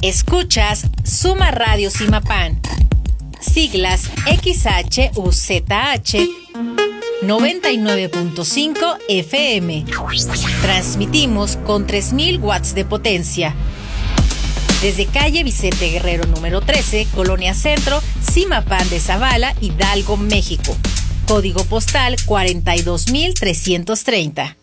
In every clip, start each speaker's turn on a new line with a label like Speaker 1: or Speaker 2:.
Speaker 1: Escuchas Suma Radio Zimapán, siglas XHUZH 99.5 FM. Transmitimos con 3000 watts de potencia. Desde calle Vicente Guerrero número 13, Colonia Centro, Zimapán de Zavala, Hidalgo, México. Código postal 42330.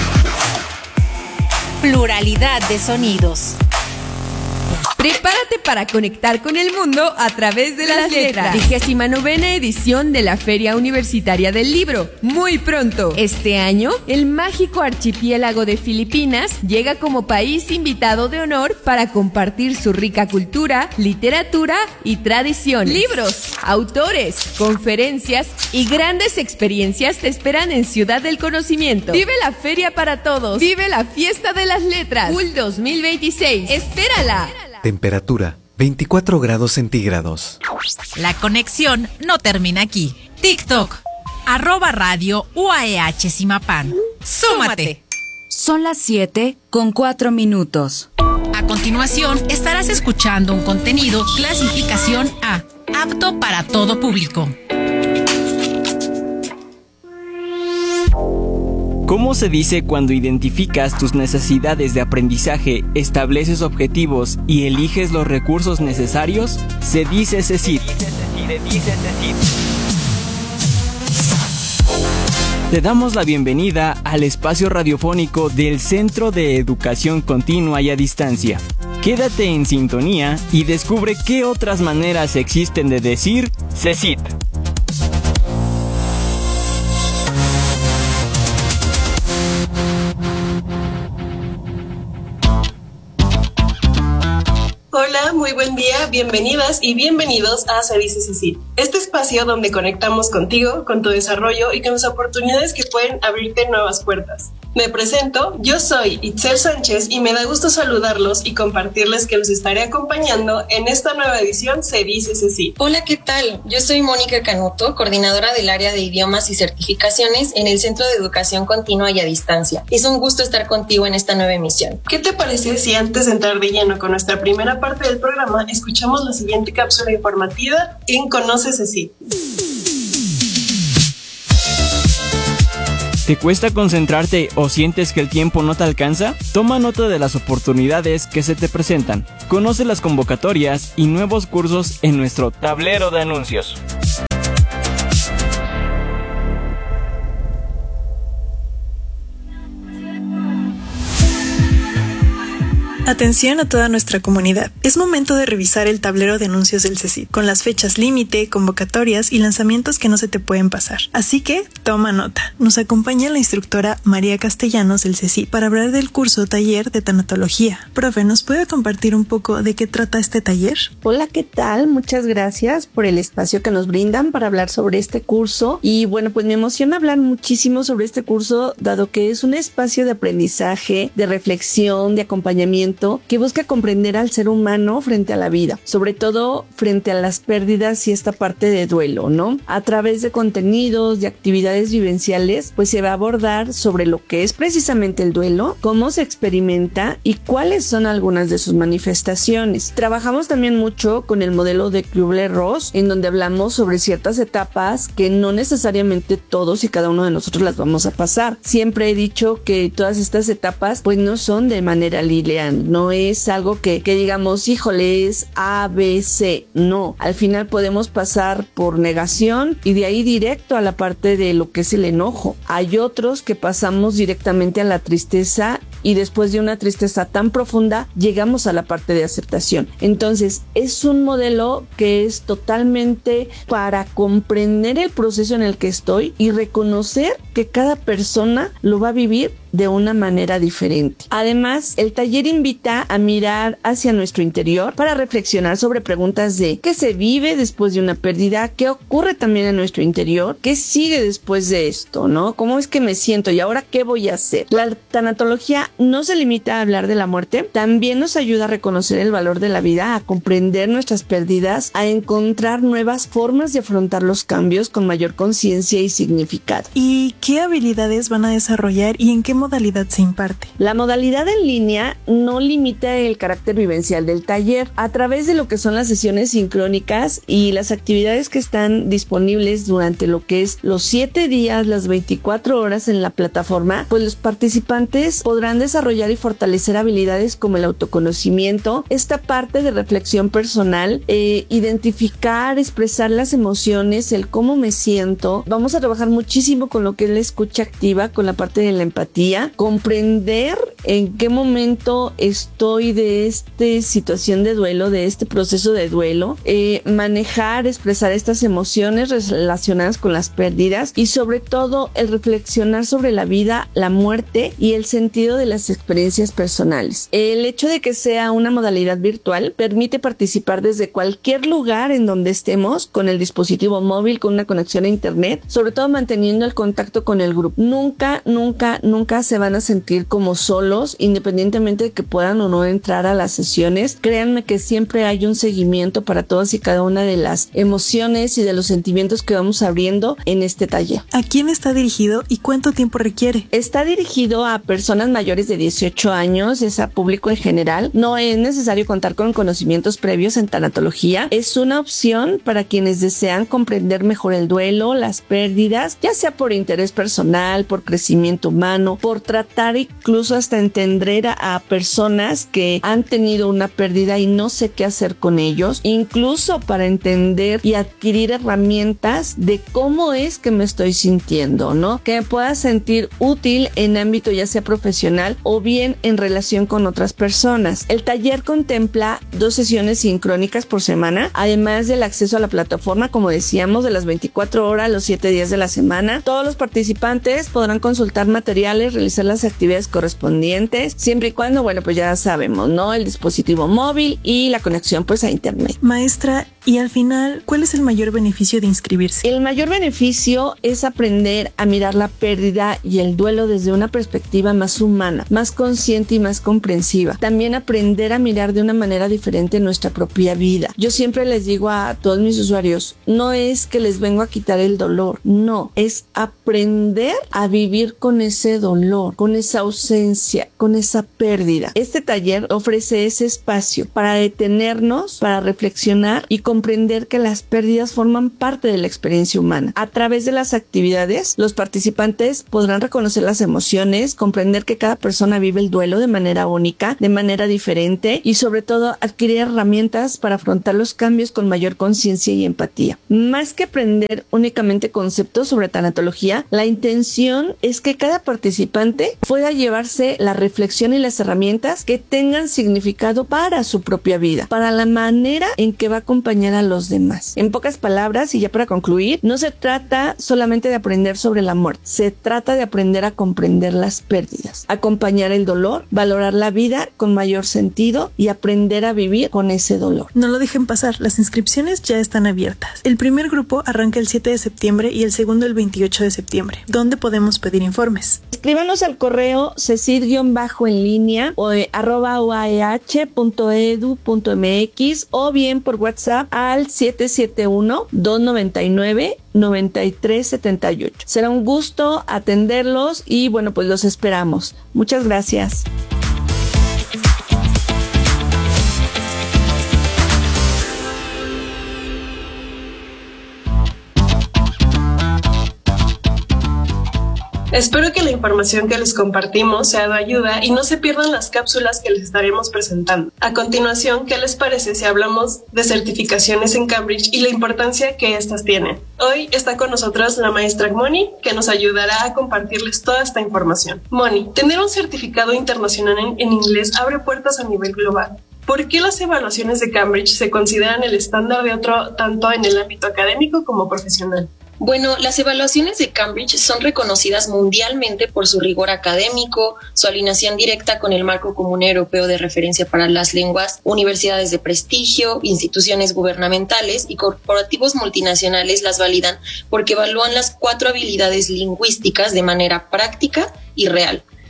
Speaker 1: Pluralidad de sonidos.
Speaker 2: Prepárate para conectar con el mundo a través de las letras. 29ª edición de la Feria Universitaria del Libro. Muy pronto. Este año, el mágico archipiélago de Filipinas llega como país invitado de honor para compartir su rica cultura, literatura y tradiciones. Libros, autores, conferencias y grandes experiencias te esperan en Ciudad del Conocimiento. Vive la feria para todos. Vive la fiesta de las letras. FUL 2026. ¡Espérala!
Speaker 3: Temperatura 24 grados centígrados.
Speaker 1: La conexión no termina aquí. TikTok, @radio UAEH Zimapán. ¡Súmate!
Speaker 4: Son las 7:04.
Speaker 1: A continuación, estarás escuchando un contenido clasificación A, apto para todo público.
Speaker 5: ¿Cómo se dice cuando identificas tus necesidades de aprendizaje, estableces objetivos y eliges los recursos necesarios? Se dice CECIT. Te damos la bienvenida al espacio radiofónico del Centro de Educación Continua y a Distancia. Quédate en sintonía y descubre qué otras maneras existen de decir CECIT.
Speaker 6: Hola, muy buen día, bienvenidas y bienvenidos a Se dice CECIT, este espacio donde conectamos contigo, con tu desarrollo y con las oportunidades que pueden abrirte nuevas puertas. Me presento, yo soy Itzel Sánchez y me da gusto saludarlos y compartirles que los estaré acompañando en esta nueva edición Se dice CECIT.
Speaker 7: Hola, ¿qué tal? Yo soy Mónica Canuto, coordinadora del área de idiomas y certificaciones en el Centro de Educación Continua y a Distancia. Es un gusto estar contigo en esta nueva emisión.
Speaker 6: ¿Qué te parece si antes de entrar de lleno con nuestra primera parte del programa, escuchamos la siguiente cápsula informativa en Conoce CECIT?
Speaker 5: ¿Te cuesta concentrarte o sientes que el tiempo no te alcanza? Toma nota de las oportunidades que se te presentan. Conoce las convocatorias y nuevos cursos en nuestro tablero de anuncios.
Speaker 8: Atención a toda nuestra comunidad. Es momento de revisar el tablero de anuncios del CECIT, con las fechas límite, convocatorias y lanzamientos que no se te pueden pasar. Así que, toma nota. Nos acompaña la instructora María Castellanos del CECIT para hablar del curso Taller de Tanatología. Profe, ¿nos puede compartir un poco de qué trata este taller?
Speaker 9: Hola, ¿qué tal? Muchas gracias por el espacio que nos brindan para hablar sobre este curso. Y bueno, pues me emociona hablar muchísimo sobre este curso, dado que es un espacio de aprendizaje, de reflexión, de acompañamiento, que busca comprender al ser humano frente a la vida, sobre todo frente a las pérdidas y esta parte de duelo, ¿no? A través de contenidos, de actividades vivenciales, pues se va a abordar sobre lo que es precisamente el duelo, cómo se experimenta y cuáles son algunas de sus manifestaciones. Trabajamos también mucho con el modelo de Kübler-Ross, en donde hablamos sobre ciertas etapas que no necesariamente todos y cada uno de nosotros las vamos a pasar. Siempre he dicho que todas estas etapas pues no son de manera lineal, no es algo que digamos, híjole, es A, B, C. No, al final podemos pasar por negación y de ahí directo a la parte de lo que es el enojo. Hay otros que pasamos directamente a la tristeza y después de una tristeza tan profunda llegamos a la parte de aceptación. Entonces es un modelo que es totalmente para comprender el proceso en el que estoy y reconocer que cada persona lo va a vivir de una manera diferente. Además, el taller invita a mirar hacia nuestro interior para reflexionar sobre preguntas de qué se vive después de una pérdida, qué ocurre también en nuestro interior, qué sigue después de esto, ¿no? ¿Cómo es que me siento y ahora qué voy a hacer? La tanatología línea no se limita a hablar de la muerte, también nos ayuda a reconocer el valor de la vida, a comprender nuestras pérdidas, a encontrar nuevas formas de afrontar los cambios con mayor conciencia y significado.
Speaker 8: ¿Y qué habilidades van a desarrollar y en qué modalidad se imparte?
Speaker 9: La modalidad en línea no limita el carácter vivencial del taller. A través de lo que son las sesiones sincrónicas y las actividades que están disponibles durante lo que es los 7 días, las 24 horas en la plataforma, pues los participantes podrán desarrollar y fortalecer habilidades como el autoconocimiento, esta parte de reflexión personal, identificar, expresar las emociones, el cómo me siento. Vamos a trabajar muchísimo con lo que es la escucha activa, con la parte de la empatía, comprender en qué momento estoy de esta situación de duelo, de este proceso de duelo, manejar, expresar estas emociones relacionadas con las pérdidas y sobre todo el reflexionar sobre la vida, la muerte y el sentido de las experiencias personales. El hecho de que sea una modalidad virtual permite participar desde cualquier lugar en donde estemos, con el dispositivo móvil, con una conexión a internet, sobre todo manteniendo el contacto con el grupo. Nunca se van a sentir como solos, independientemente de que puedan o no entrar a las sesiones. Créanme que siempre hay un seguimiento para todas y cada una de las emociones y de los sentimientos que vamos abriendo en este taller.
Speaker 8: ¿A quién está dirigido y cuánto tiempo requiere?
Speaker 9: Está dirigido a personas mayores de 18 años, es a público en general. No es necesario contar con conocimientos previos en tanatología. Es una opción para quienes desean comprender mejor el duelo, las pérdidas, ya sea por interés personal, por crecimiento humano, por tratar incluso hasta entender a personas que han tenido una pérdida y no sé qué hacer con ellos, incluso para entender y adquirir herramientas de cómo es que me estoy sintiendo, ¿no? Que me pueda sentir útil en ámbito ya sea profesional o bien en relación con otras personas. El taller contempla 2 sesiones sincrónicas por semana, además del acceso a la plataforma, como decíamos, de las 24 horas, los 7 días de la semana. Todos los participantes podrán consultar materiales, realizar las actividades correspondientes, siempre y cuando, bueno, pues ya sabemos, ¿no? El dispositivo móvil y la conexión pues a internet.
Speaker 8: Maestra, y al final, ¿cuál es el mayor beneficio de inscribirse?
Speaker 9: El mayor beneficio es aprender a mirar la pérdida y el duelo desde una perspectiva más humana, más consciente y más comprensiva. También aprender a mirar de una manera diferente nuestra propia vida. Yo siempre les digo a todos mis usuarios, no es que les vengo a quitar el dolor, no, es aprender a vivir con ese dolor, con esa ausencia, con esa pérdida. Este taller ofrece ese espacio para detenernos, para reflexionar y comprender que las pérdidas forman parte de la experiencia humana. A través de las actividades, los participantes podrán reconocer las emociones, comprender que cada persona vive el duelo de manera única, de manera diferente y sobre todo adquirir herramientas para afrontar los cambios con mayor conciencia y empatía. Más que aprender únicamente conceptos sobre tanatología, la intención es que cada participante pueda llevarse la reflexión y las herramientas que tengan significado para su propia vida, para la manera en que va a acompañar a los demás. En pocas palabras, y ya para concluir, no se trata solamente de aprender sobre la muerte, se trata de aprender a comprender las pérdidas, acompañar el dolor, valorar la vida con mayor sentido y aprender a vivir con ese dolor.
Speaker 8: No lo dejen pasar, las inscripciones ya están abiertas. El primer grupo arranca el 7 de septiembre y el segundo el 28 de septiembre. ¿Dónde podemos pedir informes?
Speaker 9: Escríbanos al correo cecid-enlinea o @uah.edu.mx o bien por WhatsApp al 771-299-9378. Será un gusto atenderlos y bueno, pues los esperamos. Muchas gracias.
Speaker 6: Espero que la información que les compartimos sea de ayuda y no se pierdan las cápsulas que les estaremos presentando. A continuación, ¿qué les parece si hablamos de certificaciones en Cambridge y la importancia que estas tienen? Hoy está con nosotros la maestra Moni, que nos ayudará a compartirles toda esta información. Moni, tener un certificado internacional en inglés abre puertas a nivel global. ¿Por qué las evaluaciones de Cambridge se consideran el estándar de otro tanto en el ámbito académico como profesional?
Speaker 7: Bueno, las evaluaciones de Cambridge son reconocidas mundialmente por su rigor académico, su alineación directa con el marco común europeo de referencia para las lenguas, universidades de prestigio, instituciones gubernamentales y corporativos multinacionales las validan porque evalúan las 4 habilidades lingüísticas de manera práctica y real.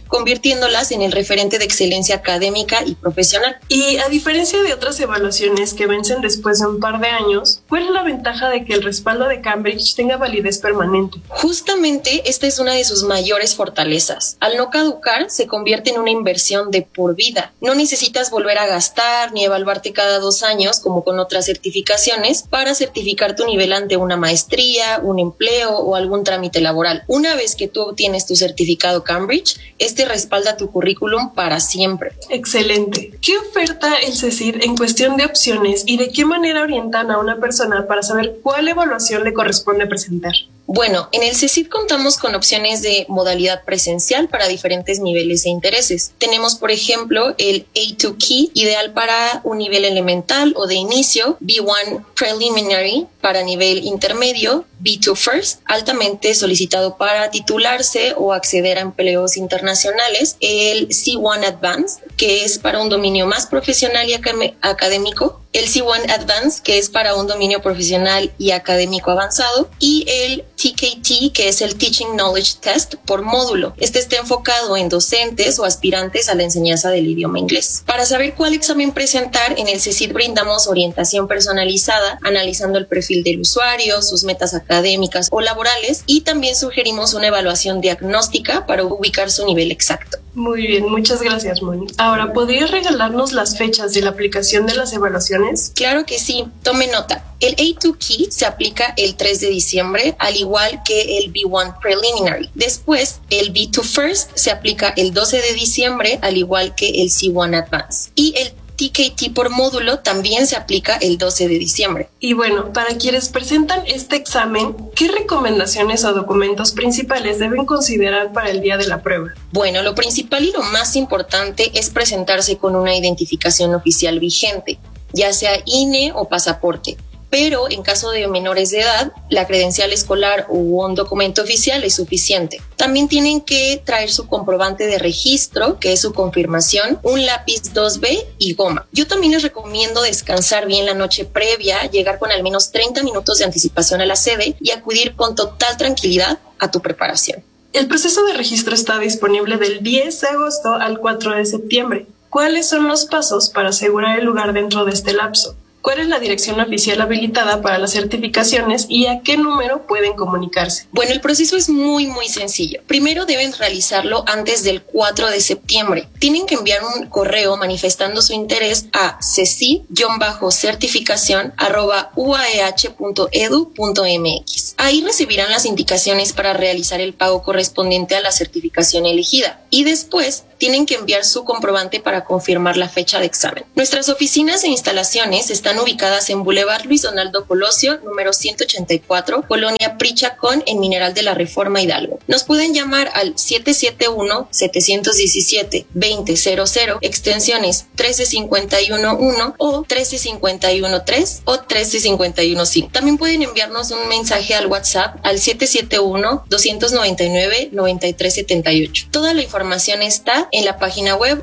Speaker 7: convirtiéndolas en el referente de excelencia académica y profesional.
Speaker 6: Y a diferencia de otras evaluaciones que vencen después de un par de años, ¿cuál es la ventaja de que el respaldo de Cambridge tenga validez permanente?
Speaker 7: Justamente esta es una de sus mayores fortalezas. Al no caducar, se convierte en una inversión de por vida. No necesitas volver a gastar ni evaluarte cada 2 años como con otras certificaciones para certificar tu nivel ante una maestría, un empleo o algún trámite laboral. Una vez que tú obtienes tu certificado Cambridge, este respalda tu currículum para siempre.
Speaker 6: Excelente. ¿Qué oferta el CECID en cuestión de opciones y de qué manera orientan a una persona para saber cuál evaluación le corresponde presentar?
Speaker 7: Bueno, en el CECID contamos con opciones de modalidad presencial para diferentes niveles e intereses. Tenemos, por ejemplo, el A2 Key, ideal para un nivel elemental o de inicio, B1 Preliminary para nivel intermedio, B2 First, altamente solicitado para titularse o acceder a empleos internacionales, el C1 Advanced, que es para un dominio más profesional y académico, el C1 Advanced, que es para un dominio profesional y académico avanzado, y el TKT, que es el Teaching Knowledge Test por módulo. Este está enfocado en docentes o aspirantes a la enseñanza del idioma inglés. Para saber cuál examen presentar, en el CECID brindamos orientación personalizada, analizando el perfil del usuario, sus metas académicas o laborales, y también sugerimos una evaluación diagnóstica para ubicar su nivel exacto.
Speaker 6: Muy bien, muchas gracias, Moni. Ahora, ¿podrías regalarnos las fechas de la aplicación de las evaluaciones?
Speaker 7: Claro que sí, tome nota. El A2 Key se aplica el 3 de diciembre, al igual que el B1 Preliminary. Después, el B2 First se aplica el 12 de diciembre, al igual que el C1 Advanced. Y el TKT por módulo también se aplica el 12 de diciembre.
Speaker 6: Y bueno, para quienes presentan este examen, ¿qué recomendaciones o documentos principales deben considerar para el día de la prueba?
Speaker 7: Bueno, lo principal y lo más importante es presentarse con una identificación oficial vigente, ya sea INE o pasaporte. Pero en caso de menores de edad, la credencial escolar u un documento oficial es suficiente. También tienen que traer su comprobante de registro, que es su confirmación, un lápiz 2B y goma. Yo también les recomiendo descansar bien la noche previa, llegar con al menos 30 minutos de anticipación a la sede y acudir con total tranquilidad a tu preparación.
Speaker 6: El proceso de registro está disponible del 10 de agosto al 4 de septiembre. ¿Cuáles son los pasos para asegurar el lugar dentro de este lapso? ¿Cuál es la dirección oficial habilitada para las certificaciones y a qué número pueden comunicarse?
Speaker 7: Bueno, el proceso es muy sencillo. Primero deben realizarlo antes del 4 de septiembre. Tienen que enviar un correo manifestando su interés a ceci-certificación@uaeh.edu.mx. Ahí recibirán las indicaciones para realizar el pago correspondiente a la certificación elegida y después tienen que enviar su comprobante para confirmar la fecha de examen. Nuestras oficinas e instalaciones están ubicadas en Boulevard Luis Donaldo Colosio, número 184, Colonia Prichacón, en Mineral de la Reforma, Hidalgo. Nos pueden llamar al 771-717-2000, extensiones 13511 o 13513 o 13515. También pueden enviarnos un mensaje al WhatsApp al 771-299-9378. Toda la información está en la página web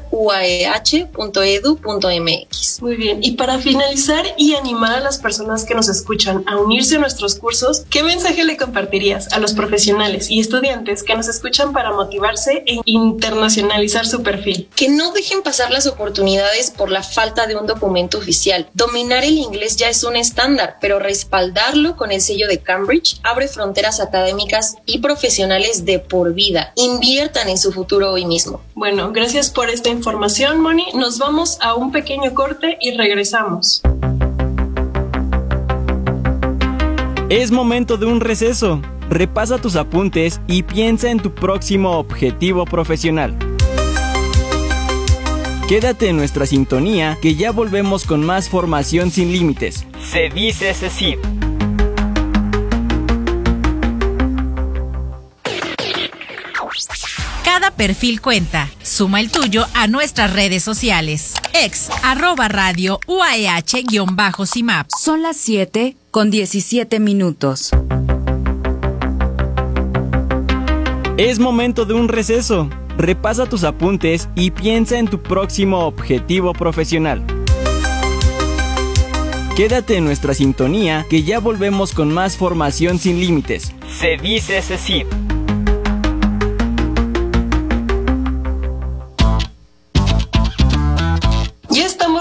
Speaker 7: uaeh.edu.mx.
Speaker 6: Muy bien, y para finalizar y animar a las personas que nos escuchan a unirse a nuestros cursos, ¿qué mensaje le compartirías a los profesionales y estudiantes que nos escuchan para motivarse e internacionalizar su perfil?
Speaker 7: Que no dejen pasar las oportunidades por la falta de un documento oficial. Dominar el inglés ya es un estándar, pero respaldarlo con el sello de Cambridge abre fronteras académicas y profesionales de por vida. Inviertan en su futuro hoy mismo.
Speaker 6: Bueno, gracias por esta información, Moni. Nos vamos a un pequeño corte y regresamos.
Speaker 5: Es momento de un receso. Repasa tus apuntes y piensa en tu próximo objetivo profesional. Quédate en nuestra sintonía, que ya volvemos con más formación sin límites. Se dice CECID.
Speaker 1: Cada perfil cuenta. Suma el tuyo a nuestras redes sociales. @radio UAEH-CIMAP.
Speaker 2: Son las 7:17.
Speaker 5: Es momento de un receso. Repasa tus apuntes y piensa en tu próximo objetivo profesional. Quédate en nuestra sintonía, que ya volvemos con más formación sin límites. Se dice CECID.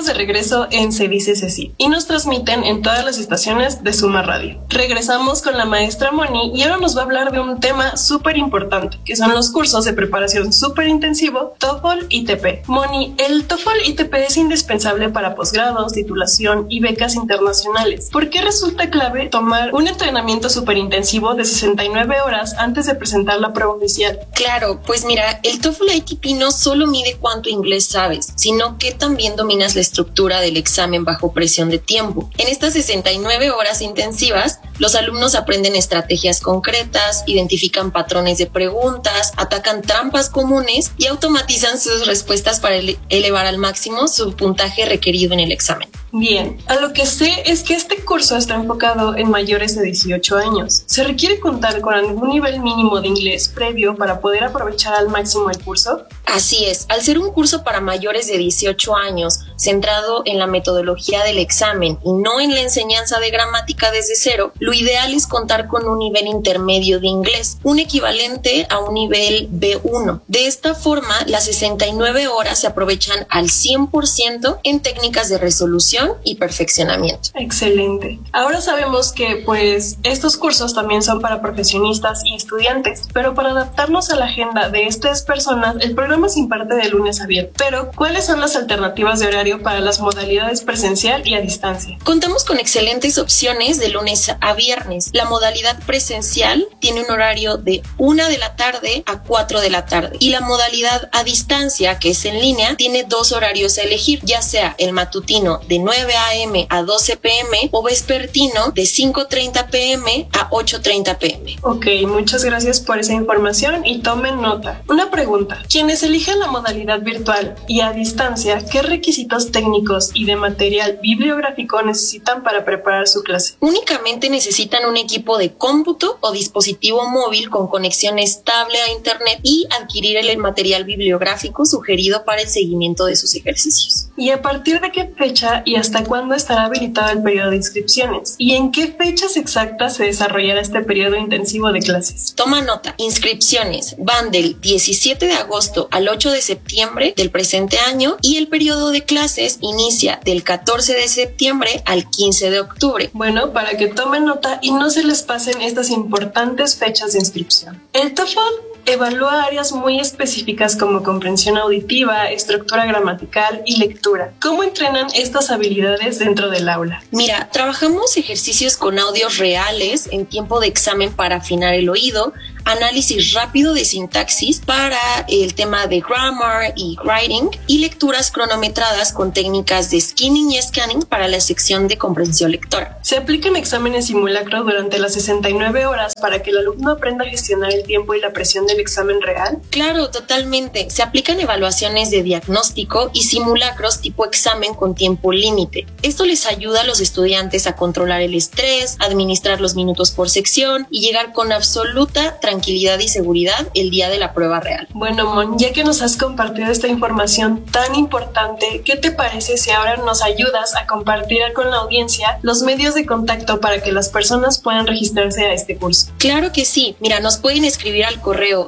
Speaker 6: Estamos de regreso en Se Dice CECIT y nos transmiten en todas las estaciones de Suma Radio. Regresamos con la maestra Moni y ahora nos va a hablar de un tema súper importante, que son los cursos de preparación súper intensivo TOEFL ITP. Moni, el TOEFL ITP es indispensable para posgrados, titulación y becas internacionales. ¿Por qué resulta clave tomar un entrenamiento súper intensivo de 69 horas antes de presentar la prueba oficial?
Speaker 7: Claro, pues mira, el TOEFL ITP no solo mide cuánto inglés sabes, sino que también dominas la estructura del examen bajo presión de tiempo. En estas 69 horas intensivas, los alumnos aprenden estrategias concretas, identifican patrones de preguntas, atacan trampas comunes y automatizan sus respuestas para elevar al máximo su puntaje requerido en el examen.
Speaker 6: Bien, a lo que sé es que este curso está enfocado en mayores de 18 años. ¿Se requiere contar con algún nivel mínimo de inglés previo para poder aprovechar al máximo el curso?
Speaker 7: Así es, al ser un curso para mayores de 18 años, centrado en la metodología del examen y no en la enseñanza de gramática desde cero, lo ideal es contar con un nivel intermedio de inglés, un equivalente a un nivel B1. De esta forma, las 69 horas se aprovechan al 100% en técnicas de resolución y perfeccionamiento.
Speaker 6: Excelente. Ahora sabemos que pues estos cursos también son para profesionistas y estudiantes, pero para adaptarnos a la agenda de estas personas, el programa se imparte de lunes a viernes. Pero, ¿cuáles son las alternativas de horario para las modalidades presencial y a distancia?
Speaker 7: Contamos con excelentes opciones de lunes a viernes. La modalidad presencial tiene un horario de 1 de la tarde a 4 de la tarde y la modalidad a distancia, que es en línea, tiene 2 horarios a elegir, ya sea el matutino de 9 a.m. a 12 p.m. o vespertino de 5:30 p.m. a 8:30 p.m.
Speaker 6: Ok, muchas gracias por esa información y tomen nota. Una pregunta. Quienes eligen la modalidad virtual y a distancia, ¿qué requisitos técnicos y de material bibliográfico necesitan para preparar su clase?
Speaker 7: Únicamente necesitan un equipo de cómputo o dispositivo móvil con conexión estable a internet y adquirir el material bibliográfico sugerido para el seguimiento de sus ejercicios.
Speaker 6: ¿Y a partir de qué fecha y hasta cuándo estará habilitado el periodo de inscripciones? ¿Y en qué fechas exactas se desarrollará este periodo intensivo de clases?
Speaker 7: Toma nota. Inscripciones van del 17 de agosto al 8 de septiembre del presente año y el periodo de clases inicia del 14 de septiembre al 15 de octubre.
Speaker 6: Bueno, para que tomen nota y no se les pasen estas importantes fechas de inscripción. El TOEFL evalúa áreas muy específicas como comprensión auditiva, estructura gramatical y lectura. ¿Cómo entrenan estas habilidades dentro del aula?
Speaker 7: Mira, trabajamos ejercicios con audios reales en tiempo de examen para afinar el oído, análisis rápido de sintaxis para el tema de grammar y writing y lecturas cronometradas con técnicas de skimming y scanning para la sección de comprensión lectora.
Speaker 6: ¿Se aplican exámenes simulacro durante las 69 horas para que el alumno aprenda a gestionar el tiempo y la presión del examen real?
Speaker 7: Claro, totalmente. Se aplican evaluaciones de diagnóstico y simulacros tipo examen con tiempo límite. Esto les ayuda a los estudiantes a controlar el estrés, administrar los minutos por sección y llegar con absoluta tranquilidad y seguridad el día de la prueba real.
Speaker 6: Bueno, Mon, ya que nos has compartido esta información tan importante, ¿qué te parece si ahora nos ayudas a compartir con la audiencia los medios de contacto para que las personas puedan registrarse a este curso?
Speaker 7: Claro que sí. Mira, nos pueden escribir al correo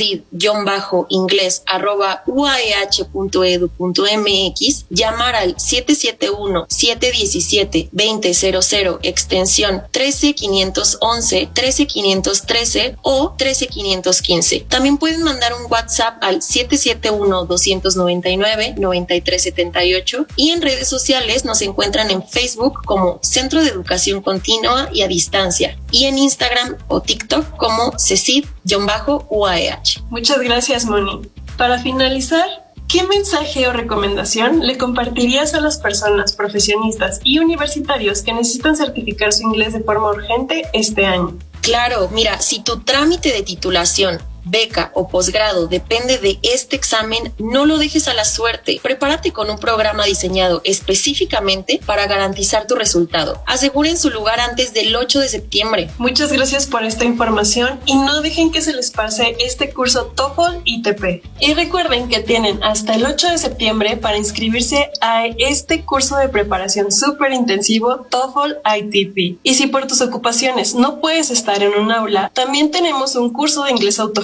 Speaker 7: cecid-inglés@uaeh.edu.mx, llamar al 771-717-2000 extensión 13511, 13513 o 13515. También pueden mandar un WhatsApp al 771-299-9378 y en redes sociales nos encuentran en Facebook como Centro de Educación Continua y a Distancia y en Instagram o TikTok como CECID-UAEH.
Speaker 6: Muchas gracias, Moni. Para finalizar, ¿qué mensaje o recomendación le compartirías a las personas, profesionistas y universitarios que necesitan certificar su inglés de forma urgente este año?
Speaker 7: Claro, mira, si tu trámite de titulación, beca o posgrado depende de este examen, no lo dejes a la suerte. Prepárate con un programa diseñado específicamente para garantizar tu resultado. Aseguren su lugar antes del 8 de septiembre.
Speaker 6: Muchas gracias por esta información y no dejen que se les pase este curso TOEFL ITP. Y recuerden que tienen hasta el 8 de septiembre para inscribirse a este curso de preparación súper intensivo TOEFL ITP. Y si por tus ocupaciones no puedes estar en un aula, también tenemos un curso de inglés autogestivo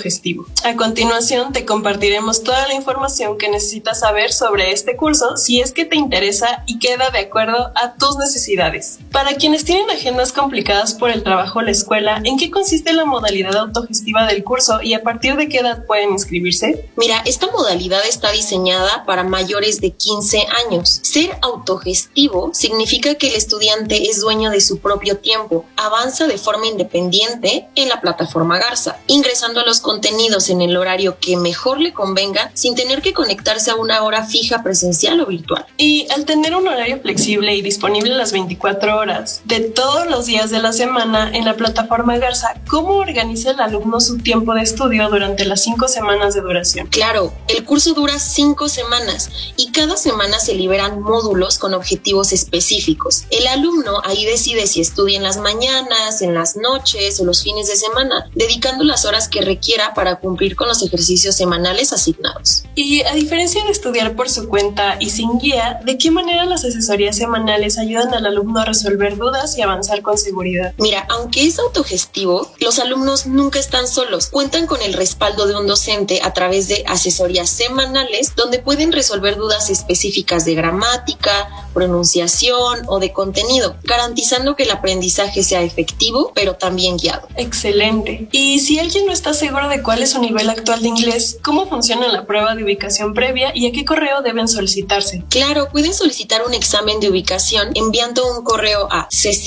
Speaker 6: autogestivo. A continuación te compartiremos toda la información que necesitas saber sobre este curso si es que te interesa y queda de acuerdo a tus necesidades. Para quienes tienen agendas complicadas por el trabajo o la escuela, ¿en qué consiste la modalidad autogestiva del curso y a partir de qué edad pueden inscribirse?
Speaker 7: Mira, esta modalidad está diseñada para mayores de 15 años. Ser autogestivo significa que el estudiante es dueño de su propio tiempo, avanza de forma independiente en la plataforma Garza, ingresando a los contenidos en el horario que mejor le convenga sin tener que conectarse a una hora fija presencial o virtual.
Speaker 6: Y al tener un horario flexible y disponible las 24 horas de todos los días de la semana en la plataforma Garza, ¿cómo organiza el alumno su tiempo de estudio durante las 5 semanas de duración?
Speaker 7: Claro, el curso dura 5 semanas y cada semana se liberan módulos con objetivos específicos. El alumno ahí decide si estudia en las mañanas, en las noches o los fines de semana, dedicando las horas que requiera para cumplir con los ejercicios semanales asignados.
Speaker 6: Y a diferencia de estudiar por su cuenta y sin guía, ¿de qué manera las asesorías semanales ayudan al alumno a resolver dudas y avanzar con seguridad?
Speaker 7: Mira, aunque es autogestivo, los alumnos nunca están solos. Cuentan con el respaldo de un docente a través de asesorías semanales donde pueden resolver dudas específicas de gramática, pronunciación o de contenido, garantizando que el aprendizaje sea efectivo, pero también guiado.
Speaker 6: Excelente. Y si alguien no está seguro de cuál es su nivel actual de inglés, ¿cómo funciona la prueba de ubicación previa y a qué correo deben solicitarse?
Speaker 7: Claro, pueden solicitar un examen de ubicación enviando un correo a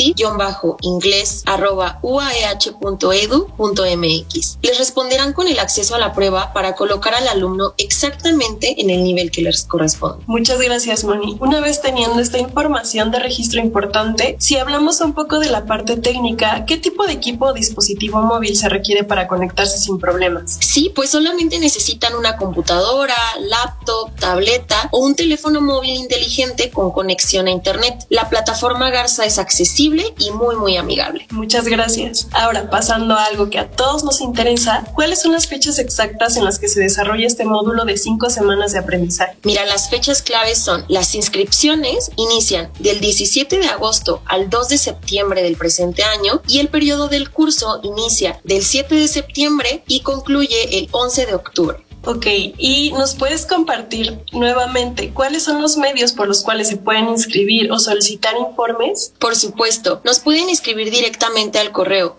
Speaker 7: ceci-inglés@uaeh.edu.mx. Les responderán con el acceso a la prueba para colocar al alumno exactamente en el nivel que les corresponde.
Speaker 6: Muchas gracias, Moni. Una vez teniendo esta información de registro importante, si hablamos un poco de la parte técnica, ¿qué tipo de equipo o dispositivo móvil se requiere para conectarse sin problemas?
Speaker 7: Sí, pues solamente necesitan una computadora, laptop, tableta o un teléfono móvil inteligente con conexión a internet. La plataforma Garza es accesible y muy amigable.
Speaker 6: Muchas gracias. Ahora, pasando a algo que a todos nos interesa, ¿cuáles son las fechas exactas en las que se desarrolla este módulo de 5 semanas de aprendizaje?
Speaker 7: Mira, las fechas claves son: las inscripciones inician del 17 de agosto al 2 de septiembre del presente año y el periodo del curso inicia del 7 de septiembre y concluye el 11 de octubre.
Speaker 6: Ok, ¿y nos puedes compartir nuevamente cuáles son los medios por los cuales se pueden inscribir o solicitar informes?
Speaker 7: Por supuesto, nos pueden inscribir directamente al correo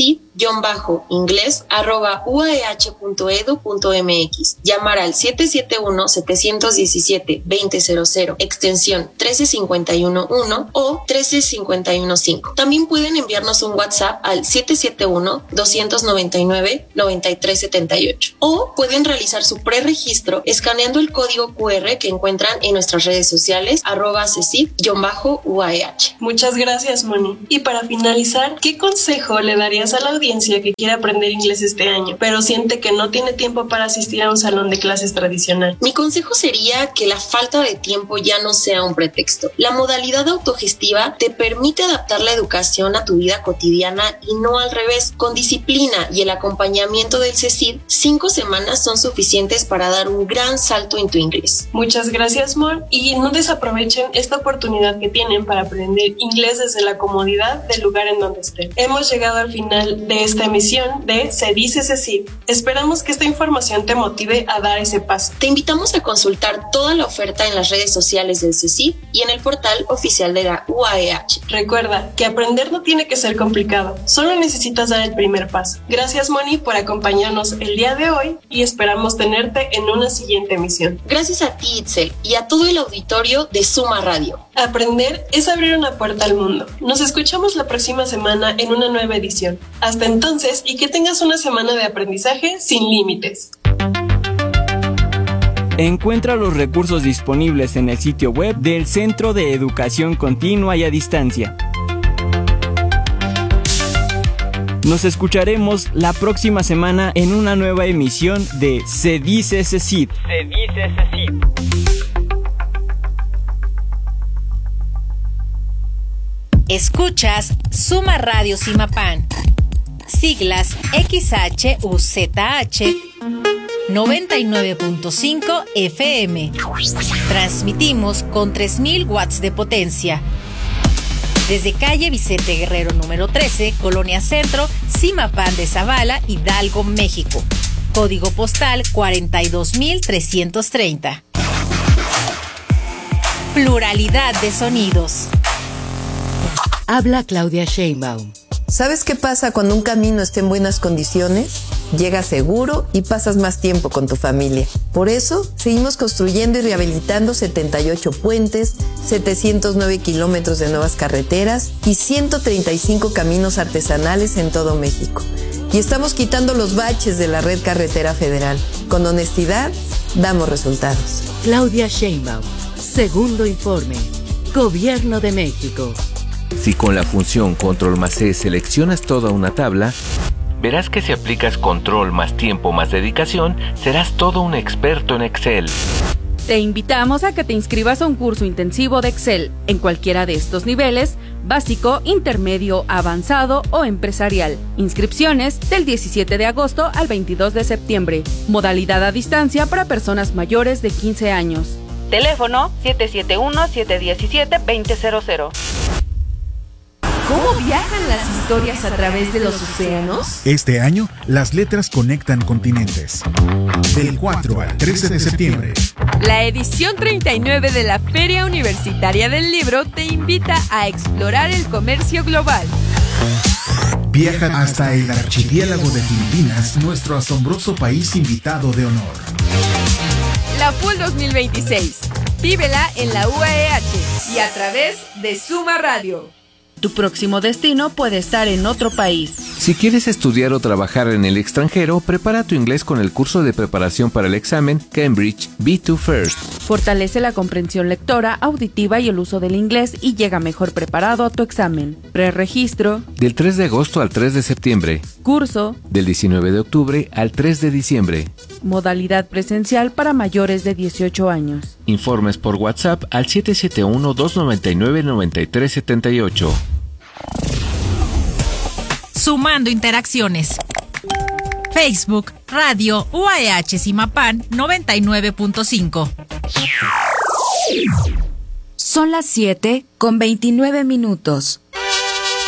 Speaker 7: ceci-inglés@uaeh.edu.mx, llamar al 771-717-2000, extensión 13511 o 13515. También pueden enviarnos un WhatsApp al 771-299-9378 o pueden realizar su preregistro escaneando el código QR que encuentran en nuestras redes sociales @ceci-uaeh.
Speaker 6: Muchas gracias, Moni. Y para finalizar, ¿qué consejo le darías a la audiencia que quiere aprender inglés este año, pero siente que no tiene tiempo para asistir a un salón de clases tradicional?
Speaker 7: Mi consejo sería que la falta de tiempo ya no sea un pretexto. La modalidad autogestiva te permite adaptar la educación a tu vida cotidiana y no al revés. Con disciplina y el acompañamiento del CECID, 5 semanas son suficientes para dar un gran salto en tu inglés.
Speaker 6: Muchas gracias, Mon, y no desaprovechen esta oportunidad que tienen para aprender inglés desde la comodidad del lugar en donde estén. Hemos llegado al final de esta emisión de Se Dice CECID. Esperamos que esta información te motive a dar ese paso.
Speaker 7: Te invitamos a consultar toda la oferta en las redes sociales del CECID y en el portal oficial de la UAEH.
Speaker 6: Recuerda que aprender no tiene que ser complicado, solo necesitas dar el primer paso. Gracias, Moni, por acompañarnos el día de hoy y esperamos tenerte en una siguiente emisión.
Speaker 7: Gracias a ti, Itzel, y a todo el auditorio de Suma Radio.
Speaker 6: Aprender es abrir una puerta al mundo. Nos escuchamos la próxima semana en una nueva edición. Hasta entonces, y que tengas una semana de aprendizaje sin límites.
Speaker 5: Encuentra los recursos disponibles en el sitio web del Centro de Educación Continua y a Distancia. Nos escucharemos la próxima semana en una nueva emisión de Se Dice CECID. Se Dice CECID.
Speaker 1: Escuchas Suma Radio Simapán. Siglas XHUZH 99.5 FM. Transmitimos con 3000 watts de potencia. Desde calle Vicente Guerrero número 13, Colonia Centro, Simapán de Zavala, Hidalgo, México. código postal 42330. Pluralidad de sonidos.
Speaker 4: Habla Claudia Sheinbaum.
Speaker 10: ¿Sabes qué pasa cuando un camino está en buenas condiciones? Llegas seguro y pasas más tiempo con tu familia. Por eso, seguimos construyendo y rehabilitando 78 puentes, 709 kilómetros de nuevas carreteras y 135 caminos artesanales en todo México. Y estamos quitando los baches de la red carretera federal. Con honestidad, damos resultados.
Speaker 4: Claudia Sheinbaum. Segundo informe. Gobierno de México.
Speaker 11: Si con la función Control más C seleccionas toda una tabla, verás que si aplicas control más tiempo más dedicación, serás todo un experto en Excel.
Speaker 12: Te invitamos a que te inscribas a un curso intensivo de Excel en cualquiera de estos niveles, básico, intermedio, avanzado o empresarial. Inscripciones del 17 de agosto al 22 de septiembre. Modalidad a distancia para personas mayores de 15 años. Teléfono 771-717-2000.
Speaker 2: ¿Cómo viajan las historias a través de los océanos?
Speaker 13: Este año, las letras conectan continentes. Del 4 al 13 de septiembre.
Speaker 2: La edición 39 de la Feria Universitaria del Libro te invita a explorar el comercio global.
Speaker 13: Viaja hasta el archipiélago de Filipinas, nuestro asombroso país invitado de honor.
Speaker 2: La FUL 2026. Vívela en la UAEH y a través de Suma Radio.
Speaker 12: Tu próximo destino puede estar en otro país.
Speaker 11: Si quieres estudiar o trabajar en el extranjero, prepara tu inglés con el curso de preparación para el examen Cambridge B2 First.
Speaker 12: Fortalece la comprensión lectora, auditiva y el uso del inglés y llega mejor preparado a tu examen. Preregistro.
Speaker 11: Del 3 de agosto al 3 de septiembre.
Speaker 12: Curso.
Speaker 11: Del 19 de octubre al 3 de diciembre.
Speaker 12: Modalidad presencial para mayores de 18 años.
Speaker 11: Informes por WhatsApp al 771-299-9378.
Speaker 1: Sumando interacciones. Facebook, Radio UAEH Zimapán 99.5.
Speaker 2: Son las 7:29.